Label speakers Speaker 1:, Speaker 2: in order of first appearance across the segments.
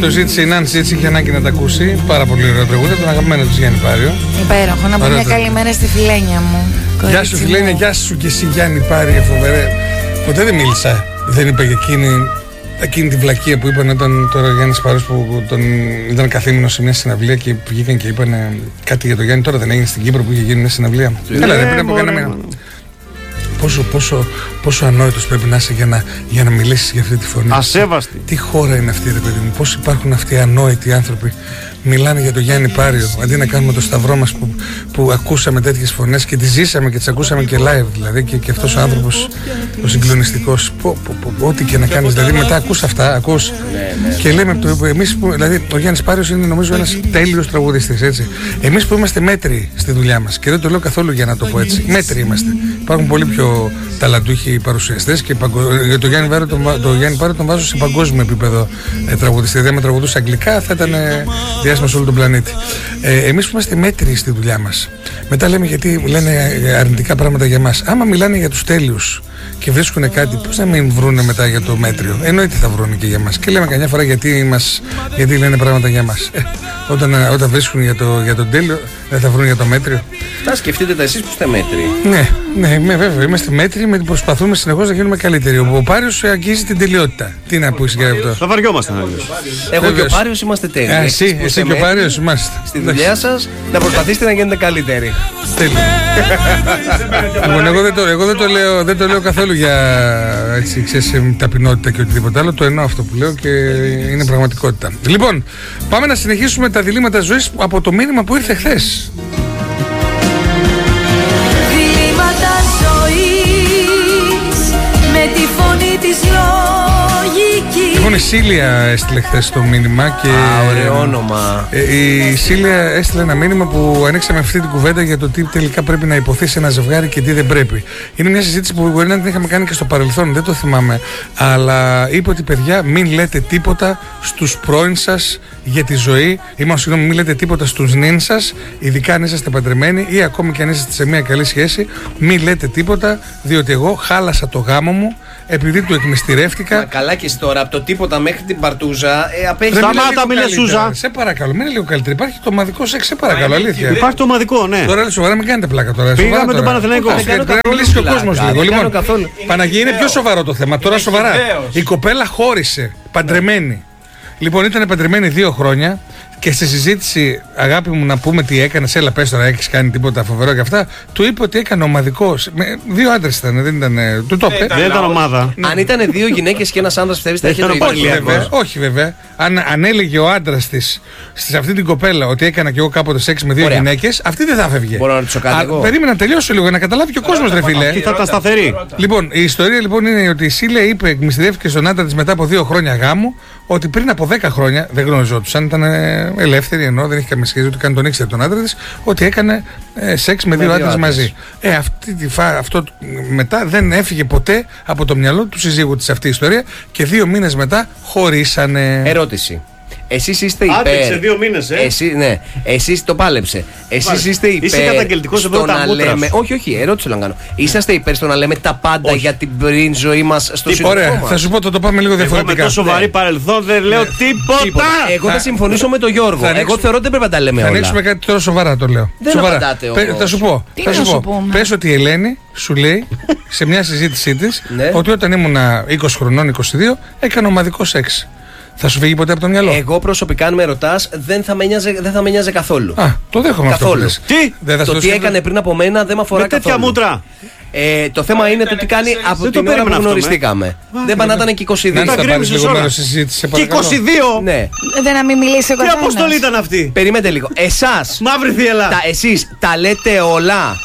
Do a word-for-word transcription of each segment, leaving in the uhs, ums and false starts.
Speaker 1: Το ζήτησε η Νάνση, έτσι είχε ανάγκη να τα ακούσει. Πάρα πολύ ωραίο τραγούδι, τον αγαπημένο της Γιάννη Πάριο.
Speaker 2: Υπέροχο, να πω μια καλημέρα στη Φιλένια μου.
Speaker 1: Γεια σου Φιλένια, γεια σου και εσύ Γιάννη Πάριο, φοβερέ. Ποτέ δεν μίλησα, δεν είπα για εκείνη, εκείνη τη βλακεία που είπαν όταν τώρα ο Γιάννης Πάριος που τον, ήταν καθήμενος σε μια συναυλία και βγήκαν και είπαν κάτι για τον Γιάννη. Τώρα δεν έγινε στην Κύπρο που είχε γίνει μια συναυλία. Έλα, δεν πρέπει να πω κανένα μήνα. Πόσο, πόσο, πόσο ανόητος πρέπει να είσαι για να, για να μιλήσεις για αυτή τη φωνή.
Speaker 3: Ασέβαστη.
Speaker 1: Τι χώρα είναι αυτή, ρε παιδί μου, πώς υπάρχουν αυτοί οι ανόητοι άνθρωποι. Μιλάνε για τον Γιάννη Πάριο, αντί να κάνουμε το σταυρό μας που, που ακούσαμε τέτοιες φωνές και τις ζήσαμε και τις ακούσαμε και live. Δηλαδή και, και αυτός ο άνθρωπος, ο συγκλονιστικός, πω, πω, πω, ό,τι και να κάνεις. Δηλαδή μετά ακούς αυτά, ακούς. Ναι, ναι. Και λέμε, το, εμείς που, δηλαδή ο Γιάννης Πάριος είναι νομίζω ένας τέλειος τραγουδιστής, έτσι. Εμείς που είμαστε μέτριοι στη δουλειά μας, και δεν το λέω καθόλου για να το πω έτσι, μέτριοι είμαστε. Υπάρχουν πολύ πιο ταλαντούχοι παρουσιαστές και για τον Γιάννη Πάριο τον, το Γιάννη Πάριο τον βάζω σε παγκόσμιο επίπεδο ε, τραγουδιστή. Δηλαδή, αν τραγουδούσε αγγλικά θα ήταν ε, διάσημο σε όλο τον πλανήτη. Ε, εμείς που είμαστε μέτριοι στη δουλειά μας, μετά λέμε γιατί λένε αρνητικά πράγματα για μας. Άμα μιλάνε για τους τέλειους και βρίσκουν κάτι, πώς να μην βρούνε μετά για το μέτριο? Εννοείται θα βρούνε και για μας. Και λέμε καμιά φορά γιατί, μας, γιατί λένε πράγματα για μας. Ε, όταν, όταν βρίσκουν για, το, για τον τέλειο, δεν θα βρουν για το μέτριο.
Speaker 4: Θα σκεφτείτε τα εσείς που είστε μέτριοι.
Speaker 1: Ναι, ναι, ναι, βέβαια. Είμαστε μέτριοι, με προσπαθούμε συνεχώς να γίνουμε καλύτεροι. Ο Πάριος αγγίζει την τελειότητα. Τι να πεις για αυτό?
Speaker 3: Θα βαριόμαστε να δεις.
Speaker 4: Εγώ και ο Πάριος είμαστε τέλειοι.
Speaker 1: Ε, εσύ, εσύ και ο Πάριος είμαστε.
Speaker 4: Στη δουλειά σας να προσπαθήσετε να γίνετε καλύτεροι.
Speaker 1: Τέλειο. Λοιπόν, εγώ δεν το, εγώ δεν το, λέω, δεν το λέω καθόλου για έτσι, ξέρεις, ταπεινότητα και οτιδήποτε άλλο. Το εννοώ αυτό που λέω και είναι πραγματικότητα. Λοιπόν, πάμε να συνεχίσουμε τα διλήμματα ζωής από το μήνυμα που ήρθε χθες.
Speaker 5: Διλήμματα ζωής με τη φωνή της λογικής.
Speaker 1: Λοιπόν, η Σίλια έστειλε χθες το μήνυμα και.
Speaker 4: Α, ωραίο όνομα.
Speaker 1: Ε, η Σίλια έστειλε ένα μήνυμα που ανοίξαμε αυτή την κουβέντα για το τι τελικά πρέπει να υποθεί σε ένα ζευγάρι και τι δεν πρέπει. Είναι μια συζήτηση που μπορεί να την είχαμε κάνει και στο παρελθόν, δεν το θυμάμαι. Αλλά είπε ότι παιδιά, μην λέτε τίποτα στους πρώην σας για τη ζωή, ή μάλλον συγγνώμη, μην λέτε τίποτα στους νυν σας, ειδικά αν είσαστε παντρεμένοι ή ακόμη και αν είσαστε σε μια καλή σχέση. Μην λέτε τίποτα, διότι εγώ χάλασα το γάμο μου επειδή του εκμυστηρεύτηκα.
Speaker 4: Μα καλά και τώρα, από το τίποτα μέχρι την παρτούζα, ε, απέχει.
Speaker 3: Σταμάτα, μην λες Σούζα.
Speaker 1: Σε παρακαλώ, μην είναι λίγο καλύτερα. Υπάρχει το ομαδικό σεξ, σε παρακαλώ, αλήθεια.
Speaker 3: Υπάρχει το ομαδικό, ναι.
Speaker 1: Τώρα σοβαρά, μην κάνετε πλάκα τώρα.
Speaker 3: Πήγαμε τον Παναθηναϊκό.
Speaker 1: Πρέπει να μιλήσει και ο κόσμος λίγο. Λοιπόν, Παναγία, είναι πιο σοβαρό το θέμα. Τώρα σοβαρά. Η κοπέλα χώρισε, παντρεμένη. Λοιπόν, ήταν παντρεμένη δύο χρόνια. Και στη συζήτηση, αγάπη μου, να πούμε τι έκανε, έλα πες τώρα, έχεις κάνει τίποτα φοβερό και αυτά, του είπε ότι έκανε ομαδικό. Δύο άντρες ήταν, δεν ήταν. Του το είπε.
Speaker 3: Δεν ήταν ομάδα.
Speaker 4: Αν ήταν δύο γυναίκες και ένας άντρας, πιστεύεις θα είχε το ίδιο?
Speaker 1: Όχι βέβαια. Αν, αν έλεγε ο άντρας της σε αυτή την κοπέλα ότι έκανα κι εγώ κάποτε σεξ με δύο γυναίκες, αυτή δεν θα φεύγε.
Speaker 4: Μπορώ να ρωτήσω κάτι εγώ?
Speaker 1: Περίμενα να τελειώσω λίγο, να καταλάβει και ο κόσμος, ρε φίλε.
Speaker 3: Και θα ήταν σταθερή.
Speaker 1: Λοιπόν, η ιστορία λοιπόν είναι ότι η Σίλια είπε, εκμυστηρεύτηκε στον άντρα της μετά από δύο χρόνια γάμου, ότι πριν από δέκα χρόνια δεν γνωριζόντουσαν, ήταν ελεύθερη, ενώ δεν είχε καμία σχέση, ότι καν τον ήξερε τον άντρα της, ότι έκανε ε, σεξ με, με δύο άντρες μαζί. Ε, αυτή τη φα... αυτό μετά δεν έφυγε ποτέ από το μυαλό του συζύγου της αυτή η ιστορία και δύο μήνες μετά χωρίσανε.
Speaker 4: Ερώτηση. Εσείς είστε υπέρ.
Speaker 3: Άντεξε δύο μήνες, ε.
Speaker 4: Εσύ, ναι, εσείς το πάλεψε. Εσείς είστε υπέρ.
Speaker 3: Είσαι καταγγελτικός
Speaker 4: στο
Speaker 3: εδώ τα
Speaker 4: να
Speaker 3: μούτρα
Speaker 4: λέμε.
Speaker 3: σου.
Speaker 4: Όχι, όχι, ερώτηση να κάνω. Είσαστε υπέρ στο να λέμε τα πάντα
Speaker 3: όχι.
Speaker 4: για την πριν ζωή μας στο σύντομο.
Speaker 1: Ωραία, θα σου πω, θα το πάμε λίγο διαφορετικά.
Speaker 3: Εγώ με τόσο σοβαρή παρελθόν δεν λέω ναι. τίποτα. τίποτα.
Speaker 4: Εγώ θα συμφωνήσω με τον Γιώργο.
Speaker 1: Θα
Speaker 4: Εγώ
Speaker 1: ανοίξουμε...
Speaker 4: θεωρώ ότι δεν πρέπει να τα λέμε
Speaker 1: θα
Speaker 4: όλα.
Speaker 1: Θα ανοίξουμε κάτι τώρα σοβαρά, το λέω.
Speaker 4: Δεν
Speaker 1: σοβαρά.
Speaker 4: απαντάτε
Speaker 1: Πε, θα σου πω.
Speaker 2: Τι
Speaker 1: θα
Speaker 2: να
Speaker 1: σου
Speaker 2: σου
Speaker 1: πω.
Speaker 2: πούμε.
Speaker 1: Πες ότι η Ελένη σου λέει σε μια συζήτησή της ότι όταν ήμουν είκοσι χρονών, είκοσι δύο, έκανε ομαδικό σεξ. Θα σου φύγει ποτέ από το μυαλό?
Speaker 4: Εγώ προσωπικά, αν με ρωτάς, δεν θα με νοιάζει, δεν θα με νοιάζει καθόλου.
Speaker 1: Α, το δέχομαι
Speaker 4: καθόλου.
Speaker 1: αυτό.
Speaker 3: Τι?
Speaker 1: Δεν θα
Speaker 4: το τι έκανε πριν από μένα δεν με αφορά
Speaker 3: με
Speaker 4: καθόλου.
Speaker 3: τέτοια μούτρα.
Speaker 4: Ε, το θέμα είναι το τι κάνει από την ώρα που γνωριστήκαμε. Δεν πάνε να ήταν και είκοσι δύο.
Speaker 1: Δεν θα πάρεις λίγο μέρος στη συζήτηση.
Speaker 3: Και είκοσι δύο!
Speaker 4: Ναι.
Speaker 2: Δεν να μην μιλήσει ο
Speaker 3: καθένας. Τι αποστολή ήταν αυτή?
Speaker 4: Περιμένετε λίγο. Εσάς,
Speaker 3: μαύρη θύελα,
Speaker 4: εσείς τα λέτε όλα?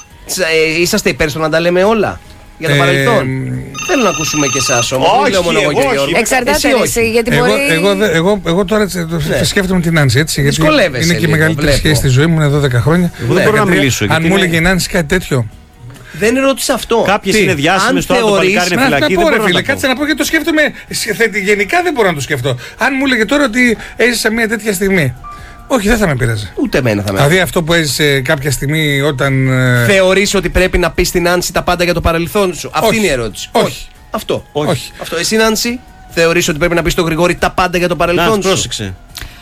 Speaker 4: Ε, είσαστε υπέρ στο να τα λέμε όλα για το ε, παρελθόν? Θέλω να ακούσουμε και εσάς όμως.
Speaker 3: Όχι, εγώ, όχι.
Speaker 2: Εξαρτάται εσύ, γιατί
Speaker 1: εγώ,
Speaker 2: μπορεί...
Speaker 1: Εγώ, εγώ, εγώ τώρα ναι. σκέφτομαι την Νάνση, έτσι, γιατί είναι και η μεγαλύτερη σχέση στη ζωή μου, είναι δώδεκα χρόνια.
Speaker 3: Εγώ δεν μπορώ να μιλήσω.
Speaker 1: Αν μου έλεγε η Νάνση κάτι τέτοιο.
Speaker 4: Δεν ρώτησε αυτό.
Speaker 3: Κάποιες είναι διάσημες, τώρα το παλικάρι είναι φυλακή.
Speaker 1: Δεν μπορώ να κάτσε να πω γιατί το σκέφτομαι. Γενικά δεν μπορώ να το σκεφτώ. Αν μου έλεγε τώρα ότι έζησα μια τέτοια στιγμή. Όχι, δεν θα με πειράζει.
Speaker 4: Ούτε εμένα θα με.
Speaker 1: Δηλαδή αυτό που έζησε κάποια στιγμή όταν.
Speaker 4: Θεωρείς ότι πρέπει να πεις στην Νάνση τα πάντα για το παρελθόν σου? Αυτή
Speaker 1: όχι.
Speaker 4: είναι η ερώτηση.
Speaker 1: Όχι.
Speaker 4: Αυτό.
Speaker 1: Όχι.
Speaker 4: Αυτό. Εσύ, Νάνση? θεωρείς ότι πρέπει να πει στο Γρηγόρη τα πάντα για το παρελθόν
Speaker 3: Να,
Speaker 4: σου?
Speaker 3: πρόσεξε.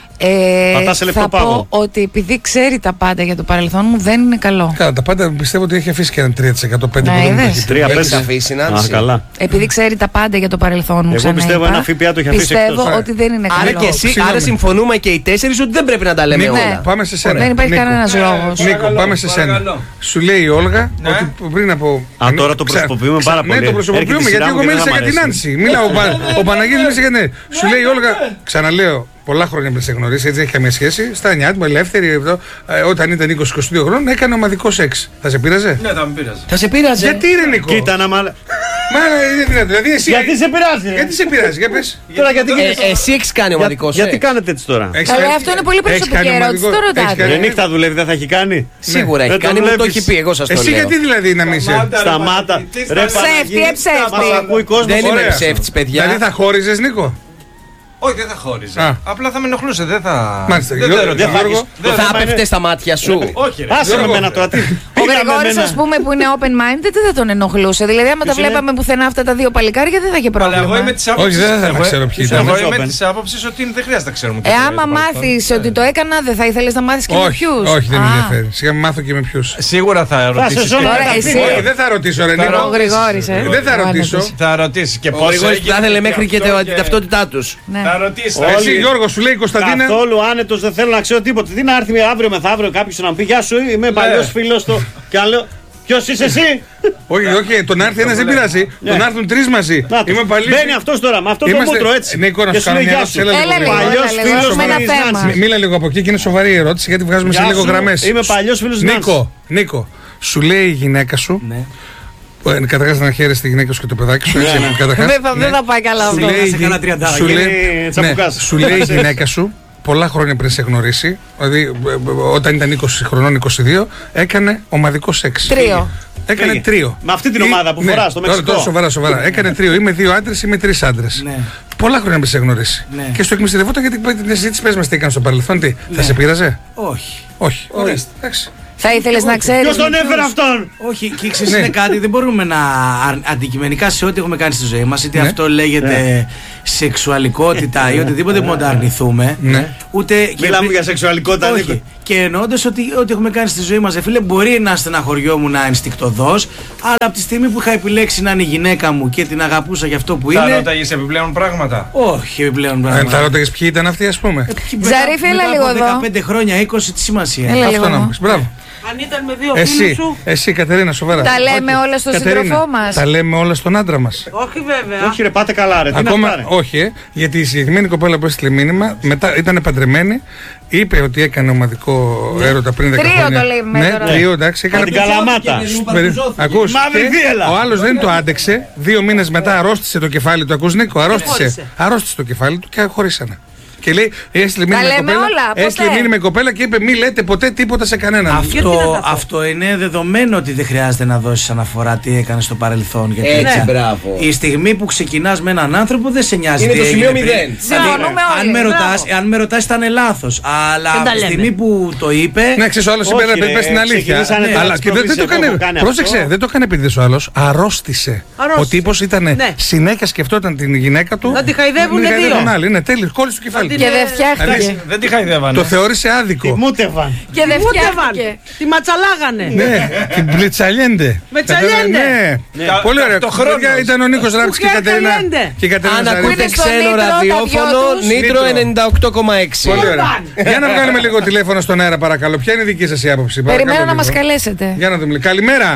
Speaker 2: Ε,
Speaker 3: σε λεπτό
Speaker 2: θα
Speaker 3: πάγο.
Speaker 2: πω ότι επειδή ξέρει τα πάντα για το παρελθόν μου δεν είναι καλό.
Speaker 1: Καλά, τα πάντα πιστεύω ότι έχει αφήσει και ένα τρία τοις εκατό, πέντε
Speaker 2: Ναι,
Speaker 1: τοις εκατό που δεν
Speaker 2: είδες.
Speaker 1: έχει.
Speaker 3: Τρία,
Speaker 4: Έχεις
Speaker 3: πέντε.
Speaker 4: αφήσει,
Speaker 3: Α,
Speaker 4: Νάνση?
Speaker 3: καλά.
Speaker 2: Επειδή ξέρει τα πάντα για το παρελθόν μου,
Speaker 3: Εγώ
Speaker 2: ξαναείπα,
Speaker 3: πιστεύω ένα ΦΠΑ το έχει αφήσει
Speaker 2: πιστεύω
Speaker 3: εκτός.
Speaker 2: ότι δεν είναι καλό.
Speaker 4: Άρα και εσύ,
Speaker 1: Συγγνώμη.
Speaker 4: άρα συμφωνούμε και οι τέσσερις ότι δεν πρέπει να τα λέμε
Speaker 1: Νίκο,
Speaker 4: όλα.
Speaker 1: πάμε σε σένα.
Speaker 2: Δεν υπάρχει
Speaker 1: Νίκο.
Speaker 2: κανένας λόγος.
Speaker 1: Νίκο,
Speaker 6: Παρακαλώ,
Speaker 1: πάμε σε σένα.
Speaker 6: παρακαλώ.
Speaker 1: Σου λέει η Όλγα
Speaker 6: Ναι.
Speaker 1: ότι πριν από.
Speaker 3: Α, τώρα το
Speaker 1: Ξα-
Speaker 3: προσωποποιούμε
Speaker 1: ξα-
Speaker 3: πάρα πολύ.
Speaker 1: Ναι, το προσωποποιούμε
Speaker 3: Έρχεται η
Speaker 1: γιατί
Speaker 3: σειρά
Speaker 1: εγώ
Speaker 3: μου και δεν
Speaker 1: μίλησα
Speaker 3: μ'
Speaker 1: για την
Speaker 3: αρέσει.
Speaker 1: Άνση. Μίλα, ο, Πα- ο Παναγιώτης μίλησε για την. Σου λέει η Όλγα, ξαναλέω, πολλά χρόνια πριν σε γνωρίσει, έτσι δεν έχει καμία σχέση. Στα νιά του, ελεύθερη, εδώ, ε, όταν ήταν είκοσι είκοσι δύο χρόνων, έκανε ομαδικό σεξ. Θα σε πείραζε?
Speaker 6: Ναι, θα με πείραζε.
Speaker 4: Θα σε πείραζε.
Speaker 1: Γιατί ρε Νίκο?
Speaker 3: Κοίτα να μαλα...
Speaker 1: Μα είναι δυνατόν. Δηλαδή εσύ.
Speaker 3: Γιατί σε πειράζει, ρε?
Speaker 1: Γιατί σε πειράζει, για πες.
Speaker 3: Τώρα γιατί
Speaker 4: Ε,
Speaker 3: γίνεσαι-
Speaker 4: εσύ έχεις κάνει ομαδικό
Speaker 3: Για-
Speaker 4: σεξ.
Speaker 3: Γιατί κάνετε έτσι τώρα?
Speaker 1: Έχεις
Speaker 2: Καλά,
Speaker 1: κάνει-
Speaker 2: αυτό είναι πολύ
Speaker 1: έχεις
Speaker 2: προσωπική
Speaker 1: κάνει
Speaker 2: ερώτηση,
Speaker 1: ομαδικό-
Speaker 2: το
Speaker 1: έχεις
Speaker 2: ρωτάτε.
Speaker 1: κάνει-
Speaker 3: Ρε νύχτα δουλεύει, δεν θα έχει κάνει.
Speaker 4: Σίγουρα έχει
Speaker 3: Δεν το
Speaker 4: κάνει, μου το
Speaker 3: βλέπεις.
Speaker 4: έχει πει. Εγώ σας το
Speaker 1: Εσύ
Speaker 4: λέω.
Speaker 1: γιατί δηλαδή να μην είσαι?
Speaker 3: Σταμάτα. Ρε
Speaker 2: Ψεύτη,
Speaker 3: Παναγία,
Speaker 2: ε, ψεύτη.
Speaker 3: μας ακούει κόσμος.
Speaker 4: Δεν είμαι
Speaker 1: Ωραία.
Speaker 4: ψεύτης, παιδιά.
Speaker 1: Δηλαδή θα χώριζες, Νίκο?
Speaker 6: Όχι, δεν θα χώριζα.
Speaker 1: Α.
Speaker 6: Απλά θα με ενοχλούσε, δεν θα.
Speaker 1: Μάλιστα,
Speaker 6: Δεν
Speaker 1: Γιώργο,
Speaker 6: θα ρωτήσω.
Speaker 1: Γιώργο,
Speaker 6: Δεν
Speaker 4: Θα
Speaker 6: θα-
Speaker 4: έπεφτε στα μάτια σου.
Speaker 6: Όχι, ρε.
Speaker 3: Άσε με
Speaker 1: Γιώργο.
Speaker 3: μένα τώρα. τι-
Speaker 2: Ο
Speaker 3: πήγα με
Speaker 2: Γρηγόρης,
Speaker 3: μένα.
Speaker 2: ας πούμε, που είναι open-minded, δεν θα τον ενοχλούσε. Δηλαδή, άμα τα
Speaker 3: Ποιος είναι?
Speaker 2: βλέπαμε πουθενά αυτά τα δύο παλικάρια, δεν θα είχε
Speaker 6: Αλλά εγώ
Speaker 2: πρόβλημα.
Speaker 6: είμαι τη άποψη.
Speaker 1: Όχι, δεν θα ήθελα να ξέρω ποιοι ήταν.
Speaker 6: Εγώ είμαι
Speaker 3: Open.
Speaker 6: τη άποψη ότι δεν χρειάζεται να ξέρουμε.
Speaker 2: Ε,
Speaker 6: τι
Speaker 2: άμα
Speaker 6: συμβαίνει στο
Speaker 2: μάθει
Speaker 6: παρελθόν.
Speaker 2: ότι το έκανα, δεν θα ήθελε να μάθει και με
Speaker 1: Όχι,
Speaker 2: ποιου.
Speaker 1: όχι, δεν με ενδιαφέρει. Σιγά με μάθω και με ποιου.
Speaker 6: Σίγουρα θα ρωτήσει.
Speaker 3: σε ζώνω
Speaker 2: Τώρα
Speaker 3: να
Speaker 2: εσύ.
Speaker 3: πει.
Speaker 1: Όχι, δεν θα ρωτήσω, ρε Νίκο.
Speaker 2: Ο Γρηγόρης, ε.
Speaker 1: Δεν θα ρωτήσω.
Speaker 6: Θα ρωτήσει και
Speaker 4: Ο
Speaker 6: πώ.
Speaker 4: Γρηγόρης θα ήθελε μέχρι και την ταυτότητά τους.
Speaker 2: Ναι.
Speaker 6: Θα ρωτήσει.
Speaker 1: Εσύ Γιώργο, σου λέει η Κωνσταντίνα.
Speaker 3: Καθόλου άνετο, δεν θέλω να ξέρω τίποτα. Τι να έρθει αύριο μεθαύριο κάποιο να μου πει Γεια σου, είμαι παλιό φίλο του. Και αν λέω Ποιο είσαι εσύ?
Speaker 1: Όχι, όχι, τον έρθει ένα δεν πειράζει.
Speaker 3: Ναι.
Speaker 1: Τον έρθουν τρει μαζί.
Speaker 3: Να το.
Speaker 1: Είμαι παλιό.
Speaker 3: Μπαίνει αυτό τώρα με αυτό το
Speaker 1: Είμαστε-
Speaker 3: μούτρο έτσι.
Speaker 1: Νίκο, να
Speaker 3: Και
Speaker 1: σου
Speaker 3: σου
Speaker 1: κάνω
Speaker 3: λέει
Speaker 1: μια
Speaker 3: Γεια
Speaker 1: ερώτηση.
Speaker 3: σου.
Speaker 1: Έλα λίγο,
Speaker 2: Έλα λίγο,
Speaker 3: Παλιός
Speaker 2: έλα λίγο,
Speaker 3: φίλος
Speaker 2: έχουμε ένα
Speaker 3: της
Speaker 2: θέμα.
Speaker 3: Νάνσης.
Speaker 1: Μίλα λίγο από εκεί και είναι σοβαρή η ερώτηση γιατί βγάζουμε σε
Speaker 3: Γεια
Speaker 1: λίγο
Speaker 3: σου,
Speaker 1: γραμμέ.
Speaker 3: Είμαι παλιό φίλο του
Speaker 1: Νίκο, Νίκο, σου λέει η γυναίκα σου.
Speaker 4: Ναι.
Speaker 1: Καταρχά να χαίρεσαι τη γυναίκα σου και το παιδάκι σου. Έτσι, καταρχάς.
Speaker 2: Δεν θα- δεν θα πάει καλά
Speaker 1: Σου
Speaker 2: αυτό.
Speaker 1: λέει η
Speaker 3: σε
Speaker 1: γυ-
Speaker 3: κανένα τριαντάρα,
Speaker 1: σου
Speaker 3: γίνει
Speaker 1: λέει- ναι,
Speaker 3: τσαμπουκάς.
Speaker 1: σου λέει η γυναίκα σου πολλά χρόνια πριν σε γνωρίσει, δηλαδή ε, ε, όταν ήταν είκοσι χρονών, είκοσι δύο, έκανε ομαδικό σεξ.
Speaker 2: Τρίο.
Speaker 1: Έκανε
Speaker 3: Πήγε.
Speaker 1: τρίο.
Speaker 3: Με αυτή την
Speaker 1: Ή-
Speaker 3: ομάδα που
Speaker 1: ναι,
Speaker 3: φοράς στο
Speaker 1: τώρα-
Speaker 3: Μεξικό.
Speaker 1: Τώρα σοβαρά, σοβαρά. Έκανε τρίο. Είμαι δύο άντρε, είμαι τρει άντρε.
Speaker 7: Ναι.
Speaker 1: Πολλά χρόνια πριν σε γνωρίσει.
Speaker 7: Ναι.
Speaker 1: Και στο εκμυστηρευόταν γιατί την συζήτηση πες μας τι έκανε στο παρελθόν. Τι, θα σε πείραζε?
Speaker 7: Όχι.
Speaker 1: Όχι. Ωραία. Εντάξει.
Speaker 2: Θα ήθελε να ξέρει.
Speaker 3: Ποιο τον έφερε αυτόν?
Speaker 7: Όχι, και ξέρεις
Speaker 1: Ναι.
Speaker 7: είναι κάτι, δεν μπορούμε να αρ- αντικειμενικά σε ό,τι έχουμε κάνει στη ζωή μας, είτε
Speaker 1: Ναι.
Speaker 7: αυτό λέγεται σεξουαλικότητα ή οτιδήποτε που να το αρνηθούμε.
Speaker 1: Ναι.
Speaker 7: Ούτε. και
Speaker 3: Μιλάμε
Speaker 7: πρι-
Speaker 3: για σεξουαλικότητα,
Speaker 7: Όχι.
Speaker 3: Νίκο.
Speaker 7: Και εννοώντας ότι ό,τι έχουμε κάνει στη ζωή μας, ρε φίλε, μπορεί να στεναχωριόμουν ενστικτωδώς, αλλά από τη στιγμή που είχα επιλέξει να είναι η γυναίκα μου και την αγαπούσα για αυτό που
Speaker 6: Θα
Speaker 7: είναι.
Speaker 6: ρώταγε επιπλέον πράγματα.
Speaker 7: Όχι, επιπλέον
Speaker 1: Αν
Speaker 7: πράγματα.
Speaker 1: θα ρώταγες ποιοι ήταν αυτοί, ας πούμε.
Speaker 7: Και μετά-
Speaker 2: Ζαρίφη, έλα
Speaker 7: μετά
Speaker 2: λίγο
Speaker 7: από
Speaker 2: εδώ.
Speaker 7: δεκαπέντε χρόνια, είκοσι, τι σημασία.
Speaker 2: Έλα
Speaker 7: έχει.
Speaker 2: λίγο
Speaker 1: Αυτό να
Speaker 2: εδώ.
Speaker 1: μου πεις. Μπράβο.
Speaker 8: Αν ήταν με δύο φίλους
Speaker 1: Εσύ,
Speaker 8: σου.
Speaker 1: εσύ Κατερίνα, σοβαρά.
Speaker 2: Τα λέμε όλα στον
Speaker 1: Κατερίνα,
Speaker 2: σύντροφό μας.
Speaker 1: Τα λέμε όλα στον άντρα μας.
Speaker 8: Όχι βέβαια.
Speaker 3: Όχι, ρε, πάτε καλά, ρε. Τι είναι
Speaker 1: Ακόμα,
Speaker 3: αυτά, ρε?
Speaker 1: όχι, ε, γιατί η συγκεκριμένη κοπέλα που έστειλε μήνυμα μετά ήταν παντρεμένη, είπε ότι έκανε ομαδικό έρωτα πριν δέκα
Speaker 2: Τρίο
Speaker 1: χρόνια.
Speaker 2: το λέμε
Speaker 1: Ναι,
Speaker 2: τώρα.
Speaker 1: τρίο, εντάξει. Έκανε
Speaker 3: Την Καλαμάτα.
Speaker 1: Ακούς,
Speaker 3: Μαύρη
Speaker 1: και
Speaker 3: θύελα.
Speaker 1: ο άλλος δεν το άντεξε. Δύο μήνες μετά αρρώστησε το κεφάλι του. Ακούς Νίκο, αρρώστησε.
Speaker 8: χώρισε.
Speaker 1: Αρρώστησε το κεφάλι του και χωρίσανε. Και λέει, έστειλε
Speaker 2: Τα
Speaker 1: μήνυμα η
Speaker 2: λέμε
Speaker 1: κοπέλα,
Speaker 2: όλα, ποτέ.
Speaker 1: έστειλε μήνυμα η κοπέλα και είπε μη λέτε ποτέ τίποτα σε κανέναν.
Speaker 7: Αυτό, αυτό είναι δεδομένο ότι δεν χρειάζεται να δώσει αναφορά τι έκανε στο παρελθόν. Γιατί
Speaker 4: Έτσι,
Speaker 7: έτσι,
Speaker 4: μπράβο.
Speaker 7: η στιγμή που ξεκινά με έναν άνθρωπο δεν σε νοιάζει
Speaker 4: Είναι
Speaker 7: τι
Speaker 4: το
Speaker 7: έγινε
Speaker 4: σημείο
Speaker 7: πριν.
Speaker 4: μηδέν.
Speaker 2: Συμφωνούμε
Speaker 7: αν
Speaker 2: όλοι.
Speaker 7: με
Speaker 2: Μπράβο.
Speaker 7: ρωτάς, αν με ρωτάς ήταν λάθος. Αλλά
Speaker 8: Δεν
Speaker 7: από
Speaker 8: τα
Speaker 7: τη
Speaker 8: λέμε.
Speaker 7: στιγμή που το είπε.
Speaker 1: Ναι, ξέρει ο άλλο
Speaker 3: Όχι,
Speaker 1: είπε να
Speaker 3: ρε,
Speaker 1: πες την αλήθεια.
Speaker 3: ξεκινήσανε
Speaker 1: Ναι,
Speaker 3: τα
Speaker 1: αλλά
Speaker 3: της
Speaker 1: και δεν, δεν το
Speaker 3: προφήσεις, εγώ
Speaker 1: έκανε.
Speaker 3: που κάνει
Speaker 1: Πρόσεξε,
Speaker 3: αυτό.
Speaker 1: δεν το έκανε επειδή ο άλλο αρρώστησε.
Speaker 8: Αρρώστησε.
Speaker 1: Ο τύπο ήταν
Speaker 8: Ναι.
Speaker 1: συνέχεια σκεφτόταν την γυναίκα του.
Speaker 8: Να τη χαϊδεύουνε
Speaker 1: να τη χαϊδεύουν
Speaker 8: δύο.
Speaker 1: άλλοι. Ναι, τέλειο, κόλλησε το κεφάλι
Speaker 8: Να
Speaker 1: του.
Speaker 2: Και δεν
Speaker 8: Ε,
Speaker 2: φτιάχτηκε.
Speaker 1: εντάξει.
Speaker 6: Δεν τη χαϊδεύανε.
Speaker 1: Το θεώρησε άδικο.
Speaker 3: Μούτεβαν.
Speaker 2: Και δεν
Speaker 8: Ούτε
Speaker 2: φτιάχτηκε.
Speaker 8: βάλ. Τη ματσαλάγανε.
Speaker 1: Ναι, την πλητσαλιέντε.
Speaker 8: Με τσαλιέντε.
Speaker 1: Ναι,
Speaker 6: Τα-
Speaker 1: πολύ ωραία.
Speaker 6: ταυτοχρόνως.
Speaker 1: Παιδιά, ήταν ο Νίκος Ράπτης και η
Speaker 8: Ποια
Speaker 1: Κατερίνα.
Speaker 8: τσαλιέντε.
Speaker 1: Και η Κατερίνα
Speaker 4: Αν
Speaker 1: Ζαρίφη.
Speaker 4: ακούτε
Speaker 2: είναι στο
Speaker 4: ξένο
Speaker 2: Νήτρο, τα
Speaker 4: ραδιόφωνο,
Speaker 2: δυο τους.
Speaker 4: Νήτρο
Speaker 1: Νήτρο.
Speaker 4: ενενήντα οκτώ κόμμα έξι.
Speaker 1: Πολύ ωραία. Για να βγάλουμε λίγο τηλέφωνο στον αέρα, παρακαλώ. Ποια είναι η δική σας η άποψη?
Speaker 2: Περιμένω
Speaker 1: Παρακαλώ
Speaker 2: να
Speaker 1: λίγο.
Speaker 2: μας καλέσετε.
Speaker 1: Για να δούμε. Καλημέρα.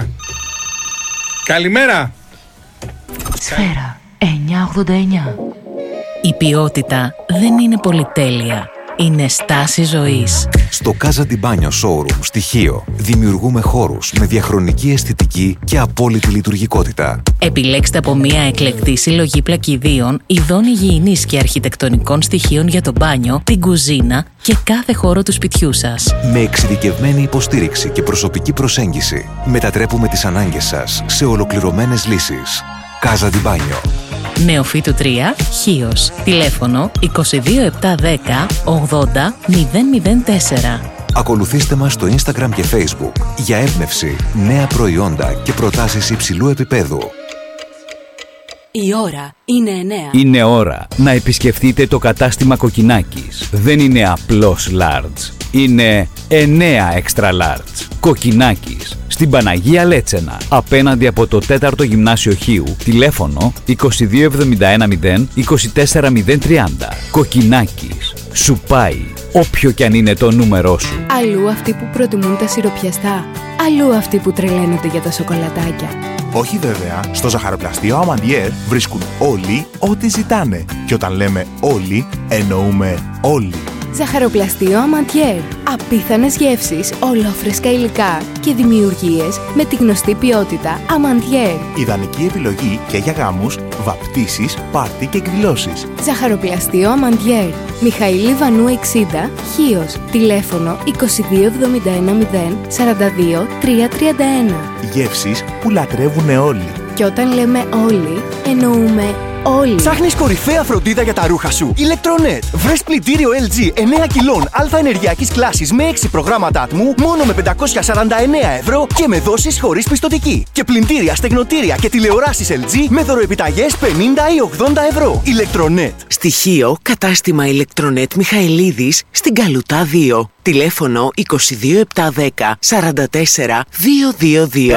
Speaker 1: Καλημέρα.
Speaker 5: Σφαίρα εννιακόσια ογδόντα εννιά.
Speaker 9: Η ποιότητα δεν είναι πολυτέλεια. Είναι στάση ζωής.
Speaker 10: Στο Casa di Bagno Showroom στοιχείο δημιουργούμε χώρους με διαχρονική αισθητική και απόλυτη λειτουργικότητα.
Speaker 9: Επιλέξτε από μια εκλεκτή συλλογή πλακιδίων, ειδών υγιεινής και αρχιτεκτονικών στοιχείων για το μπάνιο, την κουζίνα και κάθε χώρο του σπιτιού σας.
Speaker 10: Με εξειδικευμένη υποστήριξη και προσωπική προσέγγιση μετατρέπουμε τις ανάγκες σας σε ολοκληρωμένες λύσεις. Casa di Bagno.
Speaker 9: Νεοφύτου τρία, Χίος. Τηλέφωνο είκοσι δύο επτακόσια δέκα ογδόντα μηδέν μηδέν τέσσερα.
Speaker 10: Ακολουθήστε μας στο Instagram και Facebook για έμπνευση, νέα προϊόντα και προτάσεις υψηλού επίπεδου.
Speaker 11: Η ώρα είναι εννέα.
Speaker 12: Είναι ώρα να επισκεφτείτε το κατάστημα Κοκκινάκης. Δεν είναι απλώς large. Είναι εννέα extra large. Κοκκινάκης. Στην Παναγία Λέτσενα. Απέναντι από το τέταρτο Γυμνάσιο Χίου. Τηλέφωνο είκοσι δύο εβδομήντα ένα μηδέν είκοσι τέσσερα μηδέν τριάντα. Κοκκινάκης. Σου πάει όποιο κι αν είναι το νούμερό σου.
Speaker 13: Αλλού αυτοί που προτιμούν τα σιροπιαστά. Αλλού αυτοί που τρελαίνονται για τα σοκολατάκια.
Speaker 14: Όχι βέβαια, στο ζαχαροπλαστείο Αμαντιέρ βρίσκουν όλοι ό,τι ζητάνε. Και όταν λέμε όλοι, εννοούμε όλοι.
Speaker 13: Ζαχαροπλαστείο Αμαντιέρ. Απίθανες γεύσεις, ολόφρεσκα υλικά και δημιουργίες με τη γνωστή ποιότητα Αμαντιέρ.
Speaker 14: Ιδανική επιλογή και για γάμους, βαπτίσεις, πάρτι και εκδηλώσεις.
Speaker 13: Ζαχαροπλαστείο Αμαντιέρ. Μιχαήλ Βανού εξήντα, Χίος. Τηλέφωνο είκοσι δύο εβδομήντα ένα μηδέν σαράντα δύο τριακόσια τριάντα ένα.
Speaker 14: Γεύσεις που λατρεύουνε όλοι.
Speaker 13: Και όταν λέμε όλοι, εννοούμε όλοι.
Speaker 15: Ψάχνεις κορυφαία φροντίδα για τα ρούχα σου? Ηλεκτρονέτ. Βρες πλυντήριο ελ τζι εννέα κιλών αλφα ενεργειακής κλάσης με έξι προγράμματα ατμού μόνο με πεντακόσια σαράντα εννέα ευρώ και με δόσεις χωρίς πιστωτική. Και πλυντήρια, στεγνοτήρια και τηλεοράσεις ελ τζι με δωροεπιταγές πενήντα ή ογδόντα ευρώ. Ηλεκτρονέτ.
Speaker 16: Στοιχείο κατάστημα Ηλεκτρονέτ Μιχαηλίδης στην Καλουτά δύο. Τηλέφωνο είκοσι δύο επτακόσια δέκα σαράντα τέσσερα διακόσια είκοσι δύο.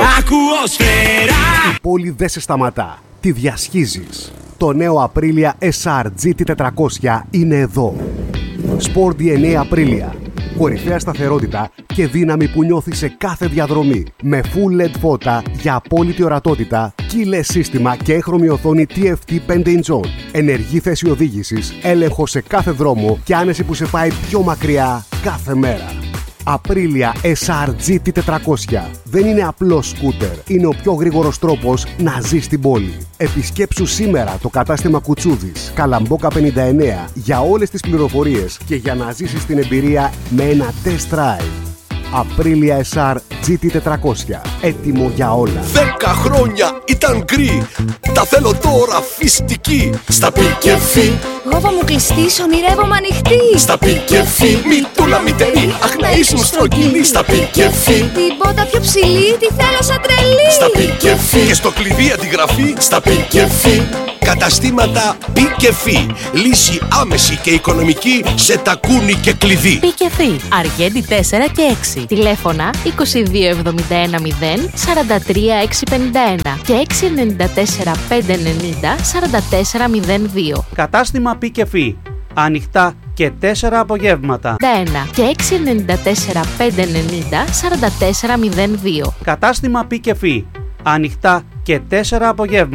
Speaker 17: Η πόλη δεν σε σταματά. Τη διασχίζεις. Το νέο Aprilia ες αρ τζι τι τετρακόσια είναι εδώ. Sport ντι εν έι Aprilia. Κορυφαία σταθερότητα και δύναμη που νιώθεις σε κάθε διαδρομή. Με full ελ ι ντι φώτα για απόλυτη ορατότητα, keyless σύστημα και έγχρωμη οθόνη τι εφ τι πέντε ιντσών. Ενεργή θέση οδήγησης, έλεγχο σε κάθε δρόμο και άνεση που σε πάει πιο μακριά κάθε μέρα. Aprilia ες αρ τζι τι τετρακόσια. Δεν είναι απλός σκούτερ. Είναι ο πιο γρήγορος τρόπος να ζεις στην πόλη. Επισκέψου σήμερα το κατάστημα Κουτσούδης, Καλαμπόκα πενήντα εννέα για όλες τις πληροφορίες και για να ζήσεις την εμπειρία με ένα test drive. Aprilia ες αρ τζι τι τετρακόσια. Έτοιμο για όλα.
Speaker 18: Δέκα χρόνια ήταν γκρι. Τα θέλω τώρα φυστική. Στα πικεφί.
Speaker 19: Γόβα μου κλειστής, ονειρεύομαι ανοιχτή.
Speaker 18: Στα πικεφί. Μητούλα μητερή. Αχ να ήσουν στρογγυλή. Στα πικεφί.
Speaker 19: Την πότα πιο ψηλή, τη θέλω σαν τρελή.
Speaker 18: Στα πικεφί. Και στο κλειδί αντιγραφή. Στα πικεφί. Καταστήματα πικεφί. Λύση άμεση και οικονομική σε τακούνι και κλειδί.
Speaker 9: Πικεφί. Αργέντη τέσσερα και έξι. Τηλέφωνα είκοσι δύο εβδομήντα ένα μηδέν σαράντα τρία εξακόσια πενήντα ένα και έξι εννιά τέσσερα πέντε εννιά σαράντα τέσσερα μηδέν δύο.
Speaker 20: Κατάστημα Πικεφί. Ανοιχτά και τέσσερα απογεύματα.
Speaker 9: ένα και έξι εννιά τέσσερα πέντε εννιά σαράντα τέσσερα μηδέν δύο.
Speaker 20: Κατάστημα Πικεφί. Ανοιχτά και τέσσερα απογεύματα.